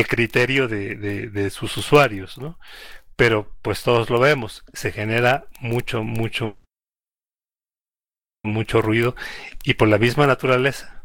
criterio de sus usuarios, ¿no? Pero pues todos lo vemos, se genera mucho ruido y por la misma naturaleza.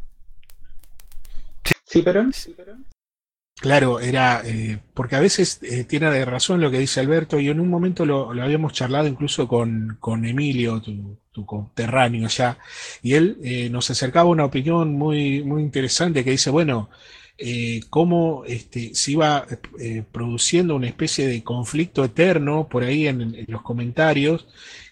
Sí, pero Claro, era, porque a veces tiene razón lo que dice Alberto, y en un momento lo habíamos charlado incluso con Emilio, tu conterráneo allá, y él nos acercaba una opinión muy interesante que dice, bueno, cómo se iba produciendo una especie de conflicto eterno por ahí en los comentarios,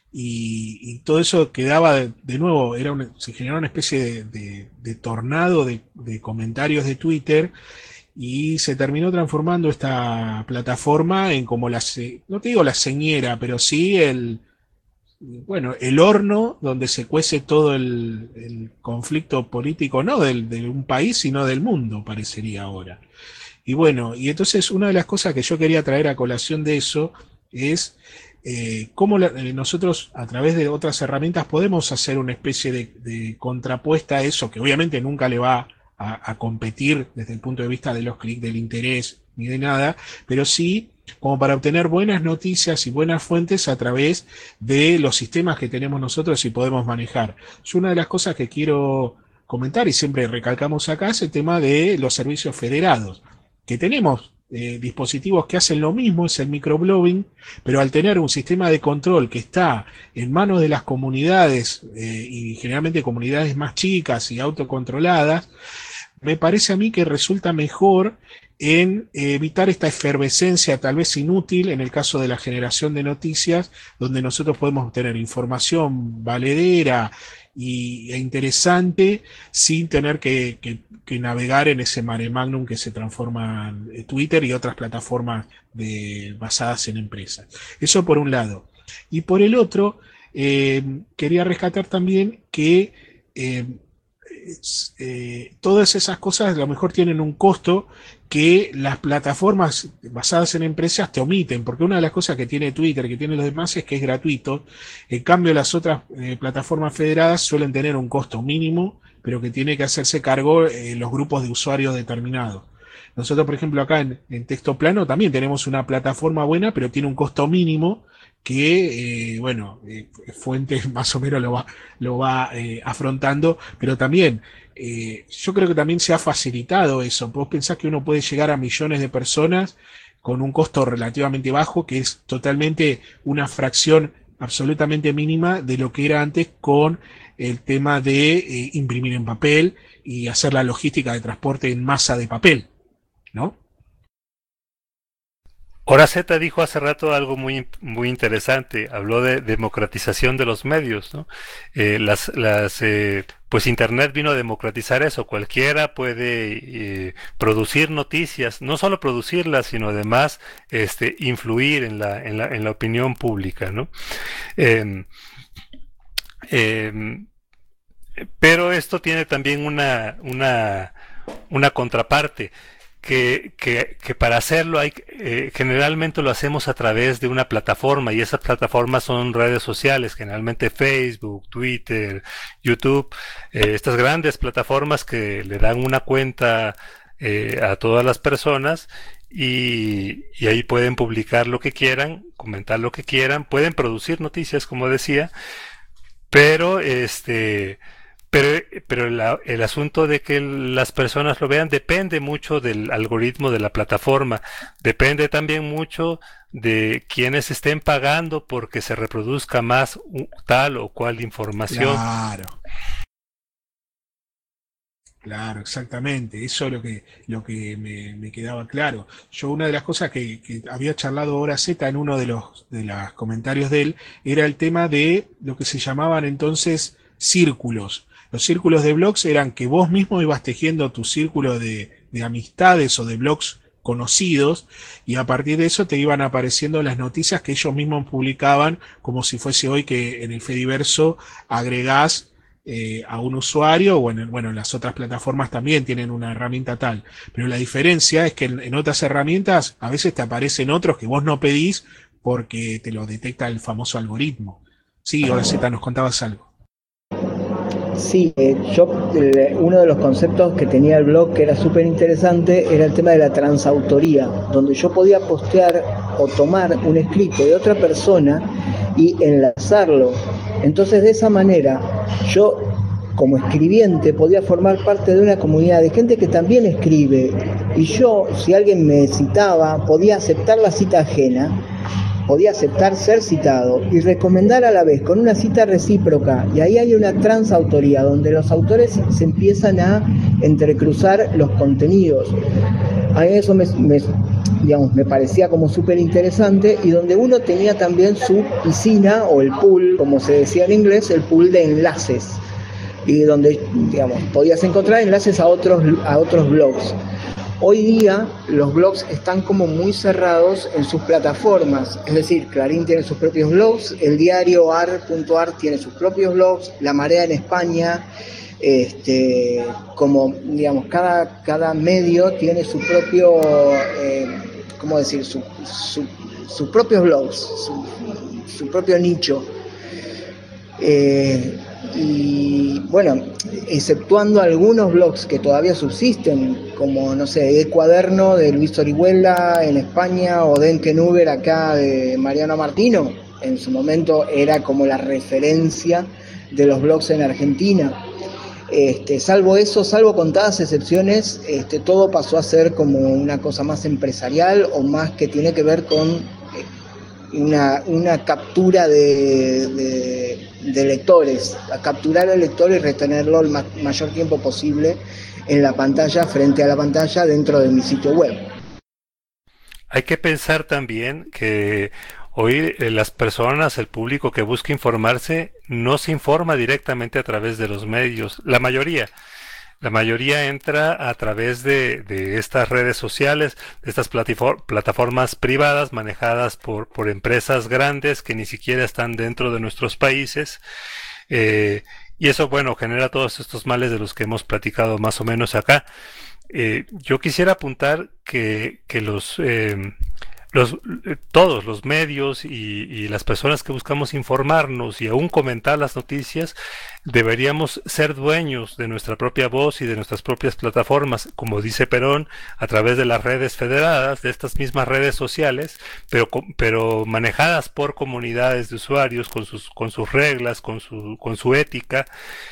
y todo eso quedaba de nuevo, se generaba una especie de tornado de comentarios de Twitter y se terminó transformando esta plataforma en como no te digo la señera, pero sí bueno, el horno donde se cuece todo el conflicto político, no de un país, sino del mundo, parecería ahora. Y bueno, y entonces una de las cosas que yo quería traer a colación de eso es cómo nosotros a través de otras herramientas podemos hacer una especie de contrapuesta a eso, que obviamente nunca le va a competir desde el punto de vista de los clics, del interés ni de nada, pero sí como para obtener buenas noticias y buenas fuentes a través de los sistemas que tenemos nosotros y podemos manejar. Yo una de las cosas que quiero comentar y siempre recalcamos acá es el tema de los servicios federados, que tenemos dispositivos que hacen lo mismo, es el microblogging, pero al tener un sistema de control que está en manos de las comunidades y generalmente comunidades más chicas y autocontroladas, me parece a mí que resulta mejor en evitar esta efervescencia tal vez inútil en el caso de la generación de noticias, donde nosotros podemos obtener información valedera e interesante sin tener que navegar en ese mare magnum que se transforma en Twitter y otras plataformas basadas en empresas. Eso por un lado. Y por el otro, quería rescatar también que todas esas cosas a lo mejor tienen un costo que las plataformas basadas en empresas te omiten, porque una de las cosas que tiene Twitter, que tiene los demás, es que es gratuito. En cambio, las otras plataformas federadas suelen tener un costo mínimo, pero que tiene que hacerse cargo los grupos de usuarios determinados. Nosotros, por ejemplo, acá en Texto Plano también tenemos una plataforma buena, pero tiene un costo mínimo que, bueno, Fuentes más o menos lo va afrontando, pero también yo creo que también se ha facilitado eso. Vos pensás que uno puede llegar a millones de personas con un costo relativamente bajo, que es totalmente una fracción absolutamente mínima de lo que era antes con el tema de imprimir en papel y hacer la logística de transporte en masa de papel, ¿no? Hora Z dijo hace rato algo muy interesante, habló de democratización de los medios, ¿no? Pues Internet vino a democratizar eso, cualquiera puede producir noticias, no solo producirlas, sino además influir en la opinión pública, ¿no? Eh, eh, pero esto tiene también una contraparte que para hacerlo generalmente lo hacemos a través de una plataforma y esas plataformas son redes sociales, generalmente Facebook, Twitter, YouTube, estas grandes plataformas que le dan una cuenta a todas las personas y ahí pueden publicar lo que quieran, comentar lo que quieran, pueden producir noticias, como decía, pero el asunto de que las personas lo vean depende mucho del algoritmo de la plataforma, depende también mucho de quienes estén pagando porque se reproduzca más tal o cual información. Claro, claro, exactamente. Eso es lo que me quedaba claro. Yo una de las cosas que había charlado Hora Z en uno de los comentarios de él era el tema de lo que se llamaban entonces círculos. Los círculos de blogs eran que vos mismo ibas tejiendo tu círculo de amistades o de blogs conocidos y a partir de eso te iban apareciendo las noticias que ellos mismos publicaban como si fuese hoy que en el Fediverso agregás a un usuario o bueno, las otras plataformas también tienen una herramienta tal, pero la diferencia es que en otras herramientas a veces te aparecen otros que vos no pedís porque te lo detecta el famoso algoritmo. Sí, ahora Z nos contabas algo. Sí, uno de los conceptos que tenía el blog que era súper interesante era el tema de la transautoría, donde yo podía postear o tomar un escrito de otra persona y enlazarlo. Entonces de esa manera yo como escribiente podía formar parte de una comunidad de gente que también escribe, y yo, si alguien me citaba, podía aceptar la cita ajena, podía aceptar ser citado y recomendar a la vez con una cita recíproca, y ahí hay una transautoría donde los autores se empiezan a entrecruzar los contenidos. A mí eso me parecía como súper interesante, y donde uno tenía también su piscina o el pool, como se decía en inglés, el pool de enlaces, y donde, digamos, podías encontrar enlaces a otros blogs. Hoy día los blogs están como muy cerrados en sus plataformas, es decir, Clarín tiene sus propios blogs, el diario ar.ar tiene sus propios blogs, La Marea en España, como digamos, cada medio tiene su propio, ¿cómo decir? Sus propios blogs, su propio nicho. Y bueno, exceptuando algunos blogs que todavía subsisten, como, no sé, El Cuaderno de Luis Orihuela en España, o Denkenuber acá de Mariano Martino, en su momento era como la referencia de los blogs en Argentina. Salvo contadas excepciones, todo pasó a ser como una cosa más empresarial, o más que tiene que ver con una captura de lectores, a capturar al lector y retenerlo el mayor tiempo posible en la pantalla, frente a la pantalla, dentro de mi sitio web. Hay que pensar también que hoy las personas, el público que busca informarse, no se informa directamente a través de los medios. La mayoría entra a través de estas redes sociales, de estas plataformas privadas manejadas por empresas grandes que ni siquiera están dentro de nuestros países. Y eso, bueno, genera todos estos males de los que hemos platicado más o menos acá. Yo quisiera apuntar que todos los medios y las personas que buscamos informarnos y aún comentar las noticias, deberíamos ser dueños de nuestra propia voz y de nuestras propias plataformas, como dice Perón, a través de las redes federadas, de estas mismas redes sociales, pero manejadas por comunidades de usuarios con sus reglas, con su ética.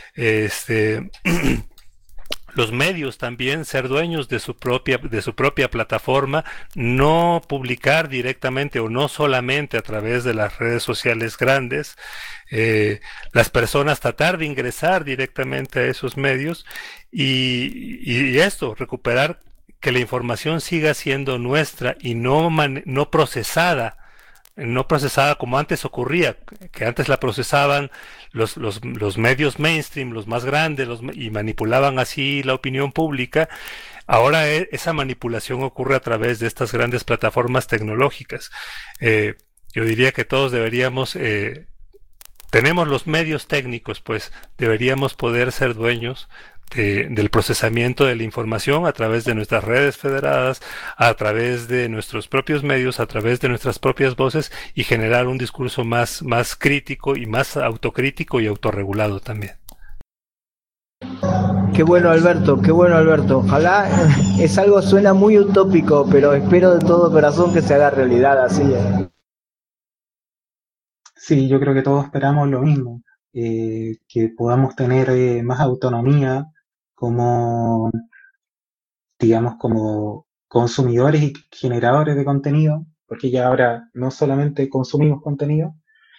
Los medios también ser dueños de su propia plataforma, no publicar directamente o no solamente a través de las redes sociales grandes, las personas tratar de ingresar directamente a esos medios y esto, recuperar que la información siga siendo nuestra y no procesada como antes ocurría, que antes la procesaban los medios mainstream, los más grandes, y manipulaban así la opinión pública. Ahora esa manipulación ocurre a través de estas grandes plataformas tecnológicas. Yo diría que todos tenemos los medios técnicos, pues deberíamos poder ser dueños del procesamiento de la información a través de nuestras redes federadas, a través de nuestros propios medios, a través de nuestras propias voces, y generar un discurso más crítico y más autocrítico y autorregulado también. Qué bueno, Alberto, qué bueno, Alberto. Ojalá, suena muy utópico, pero espero de todo corazón que se haga realidad así. Sí, yo creo que todos esperamos lo mismo, que podamos tener más autonomía como, digamos, como consumidores y generadores de contenido, porque ya ahora no solamente consumimos contenido.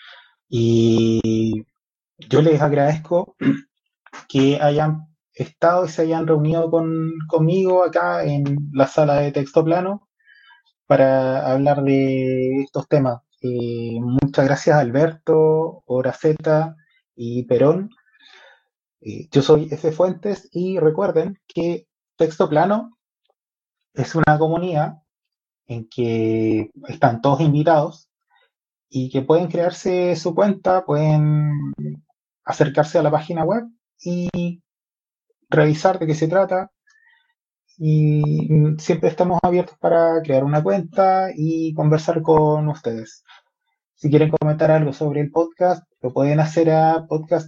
Y yo les agradezco que hayan estado y se hayan reunido conmigo acá en la sala de Texto Plano para hablar de estos temas. Muchas gracias, Alberto, Horaceta y Perón. Yo soy F. Fuentes, y recuerden que Texto Plano es una comunidad en que están todos invitados y que pueden crearse su cuenta, pueden acercarse a la página web y revisar de qué se trata. Y siempre estamos abiertos para crear una cuenta y conversar con ustedes. Si quieren comentar algo sobre el podcast, lo pueden hacer a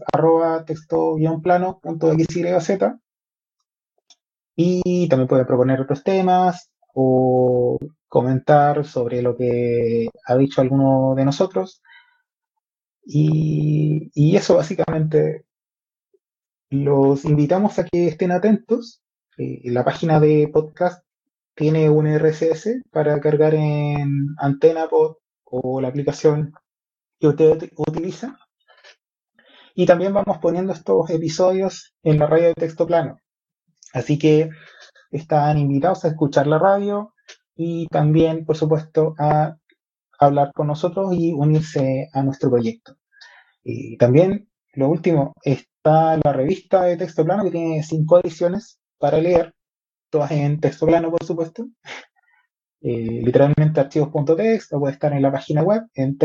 podcast@texto-plano.xyz y también pueden proponer otros temas o comentar sobre lo que ha dicho alguno de nosotros. Y eso básicamente, los invitamos a que estén atentos. La página de podcast tiene un RSS para cargar en AntennaPod o la aplicación que usted utiliza. Y también vamos poniendo estos episodios en la radio de texto plano. Así que están invitados a escuchar la radio y también, por supuesto, a hablar con nosotros y unirse a nuestro proyecto. Y también, lo último, está la revista de texto plano que tiene 5 ediciones para leer, todas en texto plano, por supuesto. Literalmente archivos.txt, o puede estar en la página web en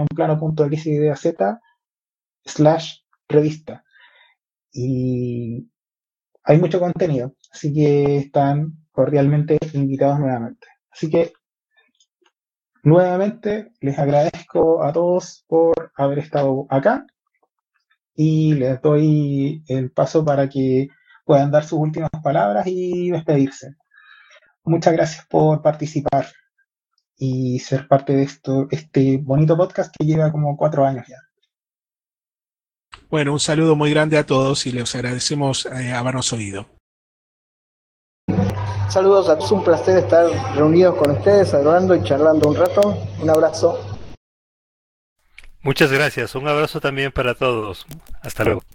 texto-plano.xyz/revista. Y hay mucho contenido, así que están cordialmente invitados nuevamente. Así que nuevamente les agradezco a todos por haber estado acá y les doy el paso para que puedan dar sus últimas palabras y despedirse. Muchas gracias por participar y ser parte de este bonito podcast que lleva como 4 años ya. Bueno, un saludo muy grande a todos y les agradecemos habernos oído. Saludos, es un placer estar reunidos con ustedes, hablando y charlando un rato. Un abrazo. Muchas gracias. Un abrazo también para todos. Hasta luego.